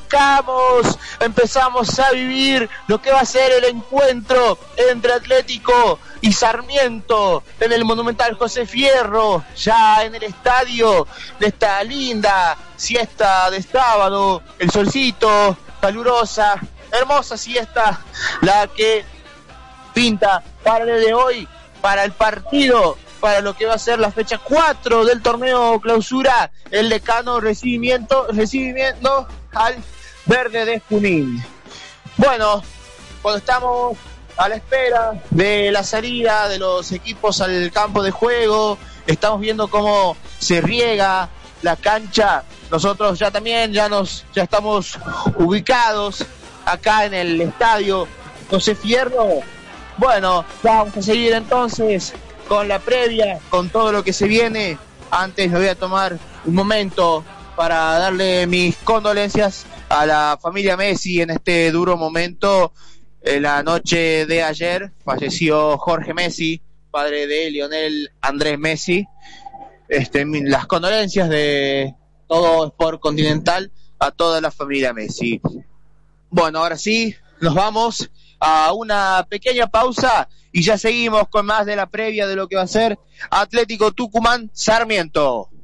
empezamos a vivir lo que va a ser el encuentro entre Atlético y Sarmiento en el Monumental José Fierro, ya en el estadio de esta linda siesta de sábado, el solcito, calurosa, hermosa siesta, la que pinta para el de hoy, para el partido, para lo que va a ser la fecha 4 del torneo clausura, el Decano recibimiento al Verde de Junín. Bueno, cuando estamos a la espera de la salida de los equipos al campo de juego, estamos viendo cómo se riega la cancha. Nosotros ya estamos ubicados acá en el estadio José Fierro. Bueno, vamos a seguir entonces con la previa, con todo lo que se viene. Antes me voy a tomar un momento para darle mis condolencias a la familia Messi en este duro momento. La noche de ayer falleció Jorge Messi, padre de Lionel Andrés Messi. Las condolencias de todo Sport Continental a toda la familia Messi. Bueno, ahora sí, nos vamos a una pequeña pausa y ya seguimos con más de la previa de lo que va a ser Atlético Tucumán Sarmiento.